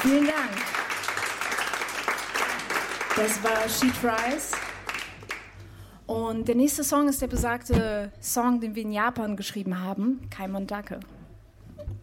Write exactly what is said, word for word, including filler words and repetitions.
Vielen Dank. Das war She Tries. Und der nächste Song ist der besagte Song, den wir in Japan geschrieben haben, Keimon Dake.